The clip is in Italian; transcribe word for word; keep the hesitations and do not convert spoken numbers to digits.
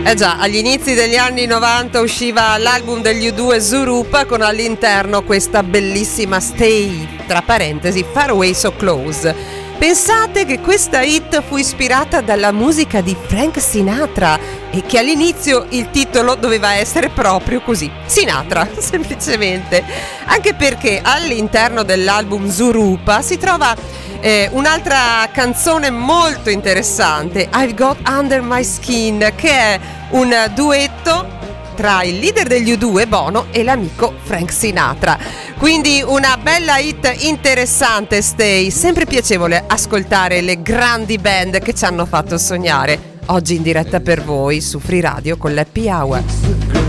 Eh già, agli inizi degli anni novanta usciva l'album degli U due Zooroop con all'interno questa bellissima Stay, tra parentesi, Far Away So Close. Pensate che questa hit fu ispirata dalla musica di Frank Sinatra e che all'inizio il titolo doveva essere proprio così, Sinatra, semplicemente. Anche perché all'interno dell'album Zooroop si trova eh, un'altra canzone molto interessante, I've Got Under My Skin, che è un duetto tra il leader degli U due, Bono, e l'amico Frank Sinatra. Quindi una bella hit interessante, Stay. Sempre piacevole ascoltare le grandi band che ci hanno fatto sognare. Oggi in diretta per voi su Free Radio con l'Happy Hour.